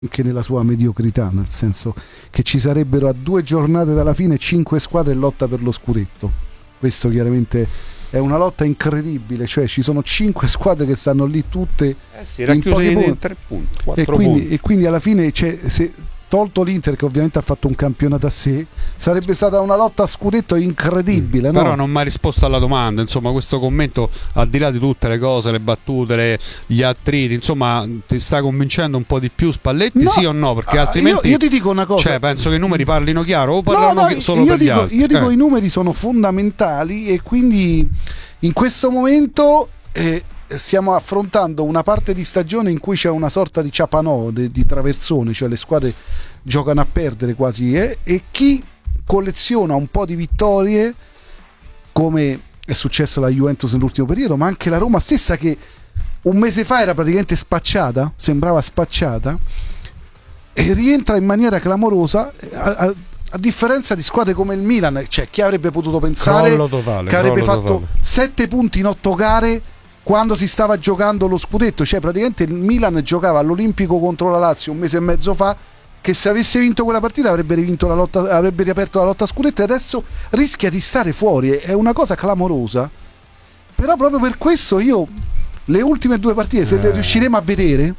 anche nella sua mediocrità, nel senso che ci sarebbero a 2 giornate dalla fine 5 squadre in lotta per lo scudetto. Questo chiaramente è una lotta incredibile, cioè ci sono 5 squadre che stanno lì tutte racchiuse in 3 punti, 4 punti. E quindi alla fine, cioè, se tolto l'Inter che ovviamente ha fatto un campionato a sé, sarebbe stata una lotta a scudetto incredibile, no? Però non mi ha risposto alla domanda, insomma, questo commento, al di là di tutte le cose, le battute, gli attriti, insomma, ti sta convincendo un po' di più Spalletti, sì o no? Perché altrimenti io ti dico una cosa, cioè, penso che i numeri parlino chiaro o parlano solo per gli altri. Io dico i numeri sono fondamentali, e quindi in questo momento stiamo affrontando una parte di stagione in cui c'è una sorta di ciapanò, di traversone, cioè le squadre giocano a perdere quasi, e chi colleziona un po' di vittorie, come è successo alla Juventus nell'ultimo periodo, ma anche la Roma stessa, che un mese fa era praticamente spacciata, sembrava spacciata, e rientra in maniera clamorosa, a differenza di squadre come il Milan. Cioè, chi avrebbe potuto pensare che avrebbe fatto 7 punti in 8 gare quando si stava giocando lo scudetto? Cioè, praticamente il Milan giocava all'Olimpico contro la Lazio un mese e mezzo fa, che se avesse vinto quella partita avrebbe riaperto la lotta a scudetto, e adesso rischia di stare fuori. È una cosa clamorosa. Però proprio per questo io le ultime 2 partite, se le riusciremo a vedere,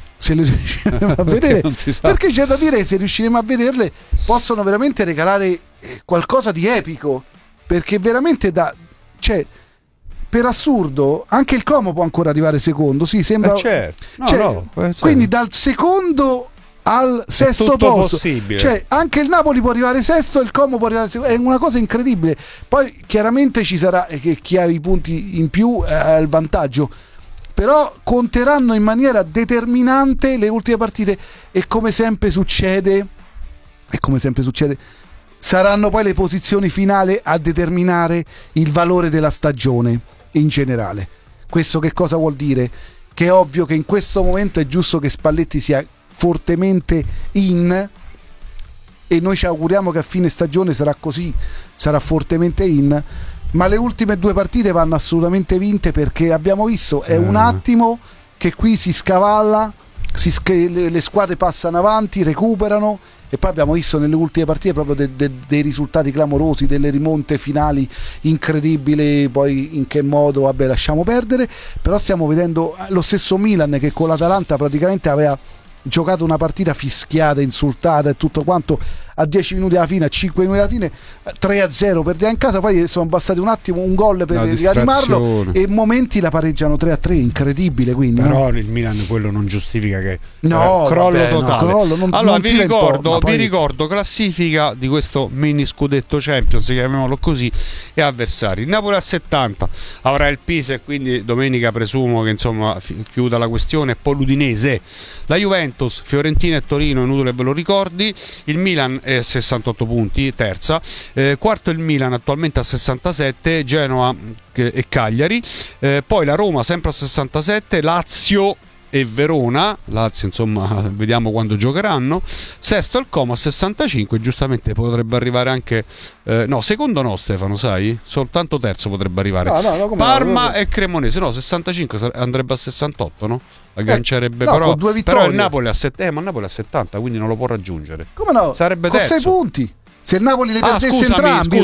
non si sa. Perché c'è da dire che se riusciremo a vederle possono veramente regalare qualcosa di epico, perché veramente cioè, per assurdo anche il Como può ancora arrivare secondo, sì, sembra, certo. Quindi dal secondo al sesto posto possibile. Cioè anche il Napoli può arrivare sesto e il Como può arrivare secondo. È una cosa incredibile. Poi chiaramente ci sarà che chi ha i punti in più ha il vantaggio, però conteranno in maniera determinante le ultime partite, e come sempre succede, saranno poi le posizioni finali a determinare il valore della stagione in generale. Questo che cosa vuol dire? Che è ovvio che in questo momento è giusto che Spalletti sia fortemente in, e noi ci auguriamo che a fine stagione sarà così, sarà fortemente in, ma le ultime 2 partite vanno assolutamente vinte, perché abbiamo visto è un attimo che qui si scavalla, le squadre passano avanti, recuperano, e poi abbiamo visto nelle ultime partite proprio dei risultati clamorosi, delle rimonte finali incredibili. Poi in che modo, vabbè, lasciamo perdere. Però stiamo vedendo lo stesso Milan che con l'Atalanta praticamente aveva giocato una partita fischiata, insultata e tutto quanto, a 10 minuti alla fine, a 5 minuti alla fine 3-0 perdeva in casa, poi sono bastati un attimo, un gol per rianimarlo, e momenti la pareggiano 3-3, incredibile. Quindi però il Milan quello non giustifica che crollo totale. Allora vi ricordo classifica di questo mini scudetto Champions, chiamiamolo così, e avversari. Il Napoli a 70 avrà il Pisa, e quindi domenica presumo che insomma chiuda la questione, e poi l'Udinese, la Juventus, Fiorentina e Torino, inutile ve lo ricordi. Il Milan è a 68 punti, terza, quarto il Milan attualmente a 67, Genoa e Cagliari, poi la Roma sempre a 67, Lazio e Verona, Lazio insomma vediamo quando giocheranno, sesto il Como a 65, giustamente potrebbe arrivare anche secondo no Stefano, sai? Soltanto terzo potrebbe arrivare, Parma e Cremonese, 65 andrebbe a 68, no? Aggancierebbe però il Napoli a 70, ma il Napoli a 70, quindi non lo può raggiungere. Come no? Sarebbe con terzo. 6 punti. Se il Napoli le perdesse entrambi,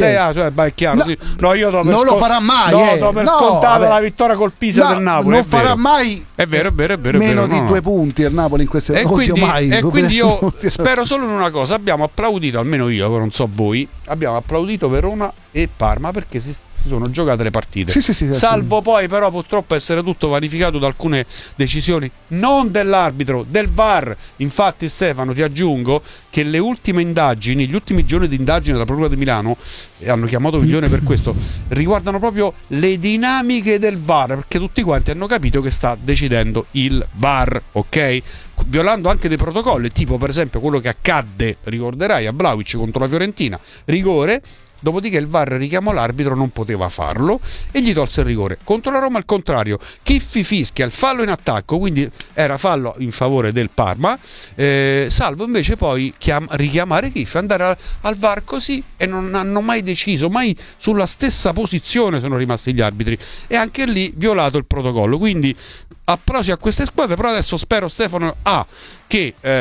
è chiaro. Io non lo farà mai. Do per scontato la vittoria col Pisa del Napoli. Non farà mai. È vero. Meno di 2 punti il Napoli in queste quindi io spero solo in una cosa: abbiamo applaudito, almeno io, non so voi, abbiamo applaudito Verona e Parma perché si sono giocate le partite. Sì, salvo poi però purtroppo essere tutto vanificato da alcune decisioni non dell'arbitro, del VAR. Infatti Stefano, ti aggiungo che le ultime indagini, gli ultimi giorni di indagine della Procura di Milano, e hanno chiamato Viglione per questo, riguardano proprio le dinamiche del VAR, perché tutti quanti hanno capito che sta decidendo il VAR, ok? Violando anche dei protocolli, tipo per esempio quello che accadde, ricorderai, a Vlahovic contro la Fiorentina, rigore, dopodiché il VAR richiamò l'arbitro, non poteva farlo e gli tolse il rigore. Contro la Roma al contrario, Chiffi fischia il fallo in attacco, quindi era fallo in favore del Parma, salvo invece poi richiamare Chiffi, andare al VAR così, e non hanno mai deciso, mai sulla stessa posizione sono rimasti gli arbitri, e anche lì violato il protocollo. Quindi applausi a queste squadre, però adesso spero, Stefano, che